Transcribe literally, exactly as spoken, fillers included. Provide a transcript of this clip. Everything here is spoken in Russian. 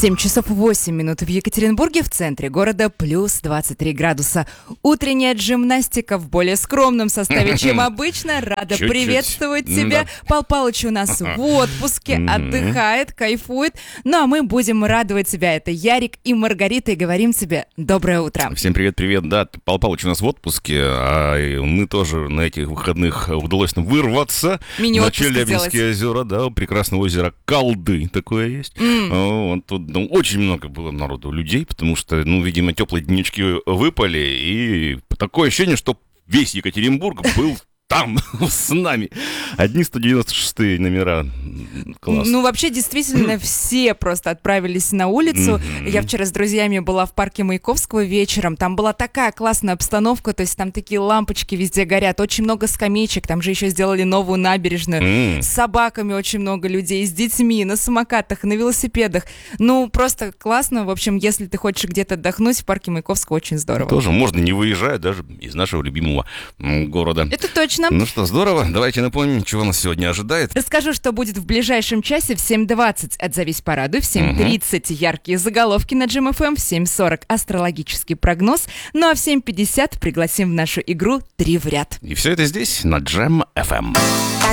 семь часов восемь минут в Екатеринбурге, в центре города плюс двадцать три градуса. Утренняя джимнастика в более скромном составе, чем обычно. Рада Чуть-чуть. приветствовать тебя. Да. Пал Палыч у нас в отпуске, отдыхает, кайфует. Ну а мы будем радовать тебя. Это Ярик и Маргарита, и говорим тебе доброе утро. Всем привет-привет. Да, Пал Палыч у нас в отпуске, а мы тоже на этих выходных удалось нам вырваться. На Челябинские озера, да, прекрасное озеро Калды такое есть. Mm. Вот, тут ну, очень много было народу, людей, потому что, ну, видимо, теплые денечки выпали, и такое ощущение, что весь Екатеринбург был там, с нами. Одни сто девяносто шестые номера. Класс. Ну, вообще, действительно, все просто отправились на улицу. Mm-hmm. Я вчера с друзьями была в парке Маяковского вечером. Там была такая классная обстановка, то есть там такие лампочки везде горят, очень много скамеечек. Там же еще сделали новую набережную. Mm. С собаками очень много людей, с детьми, на самокатах, на велосипедах. Ну, просто классно. В общем, если ты хочешь где-то отдохнуть, в парке Маяковского очень здорово. Тоже можно, не выезжая даже из нашего любимого города. Это точно. Ну что, здорово. Давайте напомним, чего нас сегодня ожидает. Расскажу, что будет в ближайшем часе в семь двадцать. Отзовись, порадуй. В семь тридцать угу. яркие заголовки на Джем эф эм. В семь сорок астрологический прогноз. Ну а в семь пятьдесят пригласим в нашу игру «Три в ряд». И все это здесь, на Джем эф эм.